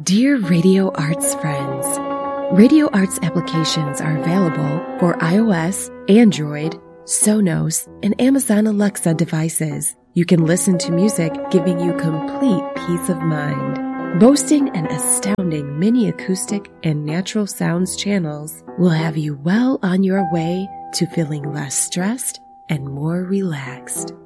Dear Radio Arts friends, Radio Arts applications are available for iOS, Android, Sonos, and Amazon Alexa devices. You can listen to music giving you complete peace of mind. Boasting an astounding mini acoustic and natural sounds channels will have you well on your way to feeling less stressed and more relaxed.